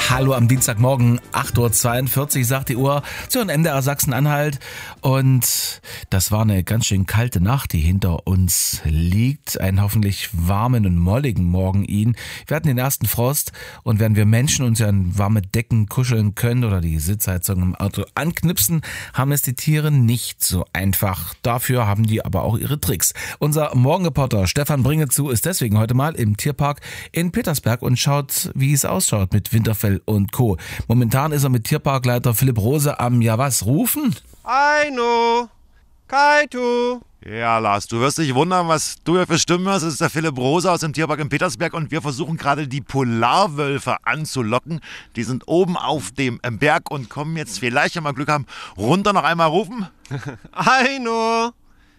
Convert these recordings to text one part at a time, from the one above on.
Hallo am Dienstagmorgen, 8.42 Uhr, sagt die Uhr, zu MDR Sachsen-Anhalt. Und das war eine ganz schön kalte Nacht, die hinter uns liegt. Einen hoffentlich warmen und molligen Morgen Ihnen. Wir hatten den ersten Frost und wenn wir Menschen uns ja in warme Decken kuscheln können oder die Sitzheizung im Auto anknipsen, haben es die Tiere nicht so einfach. Dafür haben die aber auch ihre Tricks. Unser Morgenreporter Stefan Bringezu ist deswegen heute mal im Tierpark in Petersberg und schaut, wie es ausschaut mit Winterfell und Co. Momentan ist er mit Tierparkleiter Philipp Rose am, ja was, rufen? Aino, Kaitu. Ja, Lars, du wirst dich wundern, was du hier für Stimmen hörst. Das ist der Philipp Rose aus dem Tierpark in Petersberg und wir versuchen gerade die Polarwölfe anzulocken. Die sind oben auf dem Berg und kommen jetzt vielleicht, wenn wir Glück haben, runter noch einmal rufen. Aino,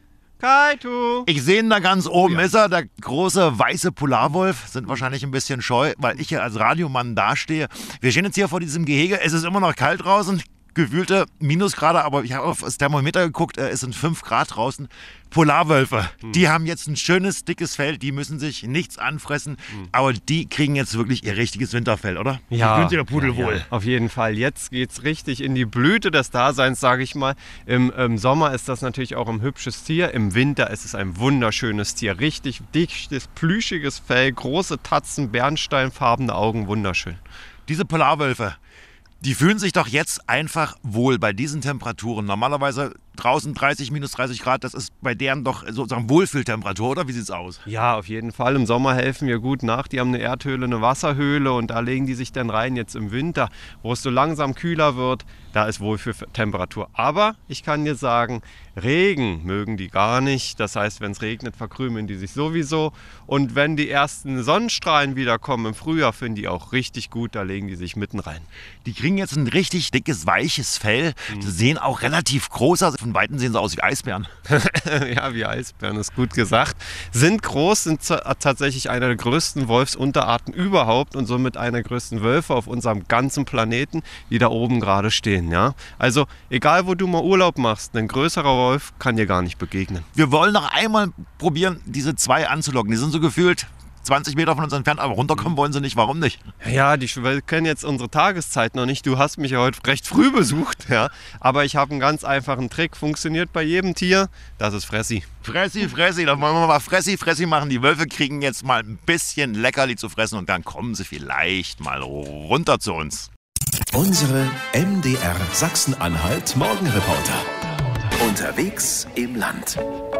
Kaitu. Ich sehe ihn da ganz oben, ist er, der große weiße Polarwolf. Sind wahrscheinlich ein bisschen scheu, weil ich hier als Radiomann dastehe. Wir stehen jetzt hier vor diesem Gehege. Es ist immer noch kalt draußen. Gefühlte Minusgrade, aber ich habe auf das Thermometer geguckt, es sind 5 Grad draußen. Polarwölfe, die haben jetzt ein schönes, dickes Fell, die müssen sich nichts anfressen, aber die kriegen jetzt wirklich ihr richtiges Winterfell, oder? Ja, die fühlen sich der Pudel wohl. Ja, auf jeden Fall. Jetzt geht's richtig in die Blüte des Daseins, sage ich mal. Im Sommer ist das natürlich auch ein hübsches Tier, im Winter ist es ein wunderschönes Tier. Richtig dichtes, plüschiges Fell, große Tatzen, bernsteinfarbene Augen, wunderschön. Diese Polarwölfe, die fühlen sich doch jetzt einfach wohl bei diesen Temperaturen. Normalerweise draußen minus 30 Grad, das ist bei deren doch sozusagen Wohlfühltemperatur, oder? Wie sieht's aus? Ja, auf jeden Fall. Im Sommer helfen wir gut nach. Die haben eine Erdhöhle, eine Wasserhöhle und da legen die sich dann rein. Jetzt im Winter, wo es so langsam kühler wird, da ist Wohlfühltemperatur. Aber ich kann dir sagen, Regen mögen die gar nicht. Das heißt, wenn es regnet, verkrümeln die sich sowieso. Und wenn die ersten Sonnenstrahlen wieder kommen im Frühjahr, finden die auch richtig gut. Da legen die sich mitten rein. Die kriegen jetzt ein richtig dickes, weiches Fell. Die sehen auch relativ groß aus. Von Weitem sehen sie aus wie Eisbären. Ja, wie Eisbären, ist gut gesagt. Sind groß, sind tatsächlich einer der größten Wolfsunterarten überhaupt und somit einer der größten Wölfe auf unserem ganzen Planeten, die da oben gerade stehen. Ja? Also egal, wo du mal Urlaub machst, ein größerer Wolf kann dir gar nicht begegnen. Wir wollen noch einmal probieren, diese 2 anzulocken. Die sind so gefühlt 20 Meter von uns entfernt, aber runterkommen wollen sie nicht. Warum nicht? Ja, die kennen jetzt unsere Tageszeit noch nicht. Du hast mich ja heute recht früh besucht, ja. Aber ich habe einen ganz einfachen Trick. Funktioniert bei jedem Tier. Das ist Fressi. Fressi, Fressi. Dann wollen wir mal Fressi, Fressi machen. Die Wölfe kriegen jetzt mal ein bisschen Leckerli zu fressen und dann kommen sie vielleicht mal runter zu uns. Unsere MDR Sachsen-Anhalt Morgenreporter. Unterwegs im Land.